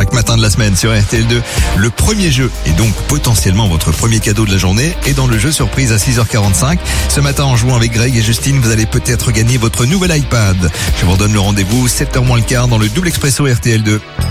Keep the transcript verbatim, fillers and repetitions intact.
chaque matin de la semaine sur R T L deux. Le premier jeu, et donc potentiellement votre premier cadeau de la journée, est dans le jeu surprise à six heures quarante-cinq. Ce matin, en jouant avec Greg et Justine, vous allez peut-être gagner votre nouvel iPad. Je vous redonne le rendez-vous sept heures moins le quart dans le double expresso R T L deux.